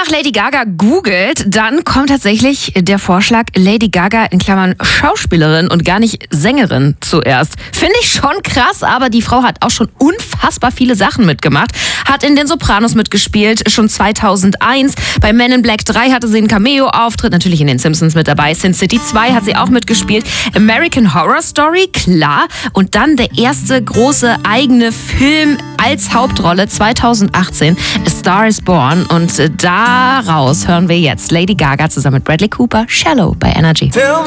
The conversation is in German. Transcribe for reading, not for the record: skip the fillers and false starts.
nach Lady Gaga googelt, dann kommt tatsächlich der Vorschlag Lady Gaga in Klammern Schauspielerin und gar nicht Sängerin zuerst. Finde ich schon krass, aber die Frau hat auch schon unfassbar viele Sachen mitgemacht. Hat in den Sopranos mitgespielt, schon 2001. Bei Men in Black 3 hatte sie einen Cameo-Auftritt, natürlich in den Simpsons mit dabei. Sin City 2 hat sie auch mitgespielt. American Horror Story, klar. Und dann der erste große eigene Film als Hauptrolle 2018, A Star is Born. Und daraus hören wir jetzt Lady Gaga zusammen mit Bradley Cooper, Shallow bei Energy.